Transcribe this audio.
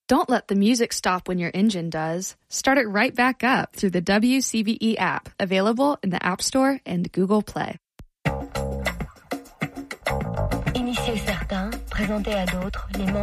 Don't let the music stop when your engine does. Start it right back up through the WCVE app, available in the App Store and Google Play. Initier certains, présenter à d'autres les membres